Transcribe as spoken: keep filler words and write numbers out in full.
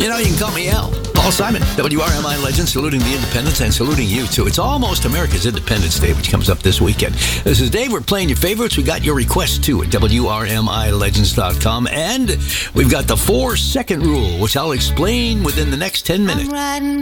You know, you can call me Al. Paul Simon, W R M I legend, saluting the independents and saluting you, too. It's almost America's Independence Day, which comes up this weekend. This is Dave. We're playing your favorites. We got your requests, too, at W R M I legends dot com. And we've got the four-second rule, which I'll explain within the next ten minutes.